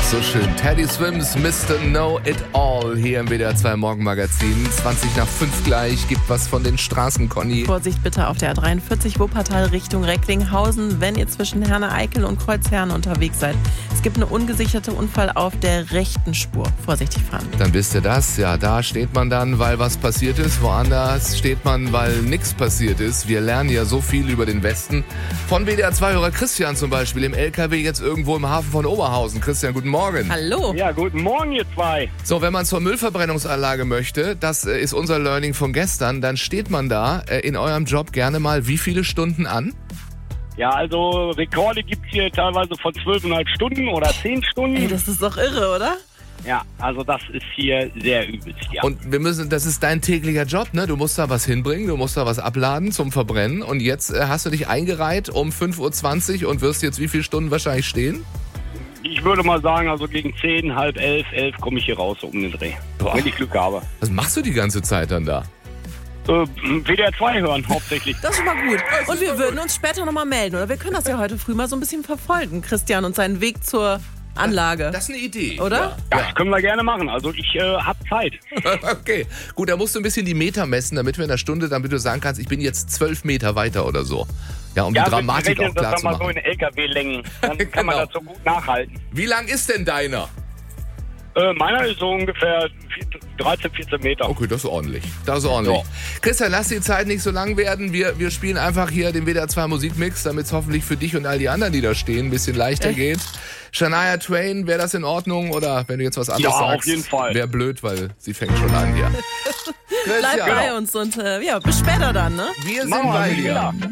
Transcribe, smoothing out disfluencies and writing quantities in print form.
So schön. Teddy Swims, Mr. Know It All hier im WDR 2 Morgenmagazin. 20 nach 5 gleich. Gibt was von den Straßen, Conny. Vorsicht bitte auf der A43 Wuppertal Richtung Recklinghausen, wenn ihr zwischen Herne-Eickel und Kreuzherne unterwegs seid. Es gibt eine ungesicherte Unfall auf der rechten Spur. Vorsichtig fahren. Dann wisst ihr das. Ja, da steht man dann, weil was passiert ist. Woanders steht man, weil nichts passiert ist. Wir lernen ja so viel über den Westen. Von WDR 2-Hörer Christian zum Beispiel im LKW jetzt irgendwo im Hafen von Oberhausen. Christian, guten Morgen. Hallo. Ja, guten Morgen, ihr zwei. So, wenn man zur Müllverbrennungsanlage möchte, das ist unser Learning von gestern, dann steht man da in eurem Job gerne mal wie viele Stunden an? Ja, also Rekorde gibt es hier teilweise von 12,5 Stunden oder 10 Stunden. Ey, das ist doch irre, oder? Ja, also das ist hier sehr übelst, ja. Und das ist dein täglicher Job, ne? Du musst da was hinbringen, du musst da was abladen zum Verbrennen. Und jetzt hast du dich eingereiht um 5:20 Uhr und wirst jetzt wie viele Stunden wahrscheinlich stehen? Ich würde mal sagen, also gegen 10, halb 11 komme ich hier raus, so um den Dreh. Boah. Wenn ich Glück habe. Was machst du die ganze Zeit dann da? WDR 2 hören, hauptsächlich. Das ist schon mal gut. Und wir würden uns später nochmal melden, oder? Wir können das ja heute früh mal so ein bisschen verfolgen, Christian, und seinen Weg zur Anlage. Das ist eine Idee. Oder? Ja, das können wir gerne machen. Also ich habe Zeit. Okay, gut, da musst du ein bisschen die Meter messen, damit wir in der Stunde, damit du sagen kannst, ich bin jetzt 12 Meter weiter oder so. Ja, um die Dramatik auch klar das zu dann mal so machen. in LKW-Längen. Dann kann man Genau. das so gut nachhalten. Wie lang ist denn deiner? Meiner ist so ungefähr 13, 14 Meter. Okay, das ist ordentlich. Das ist ordentlich. Ja. Christian, lass die Zeit nicht so lang werden. Wir spielen einfach hier den WDR 2 Musikmix, damit es hoffentlich für dich und all die anderen, die da stehen, ein bisschen leichter geht. Shania Twain, wäre das in Ordnung? Oder wenn du jetzt was anderes Ja, sagst, auf jeden Fall. wäre blöd, weil sie fängt schon an hier. Bleib Christian, bei uns und ja, bis später dann, ne? wir sind Machen wir, bei bis dir. später.